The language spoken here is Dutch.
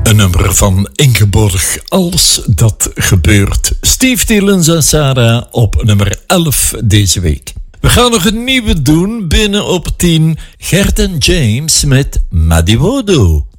Een nummer van Ingeborg, Als dat gebeurt. Steve Tillens en Sarah op nummer 11 deze week. We gaan nog een nieuwe doen, binnen op 10. Gert en James met Madiwodo.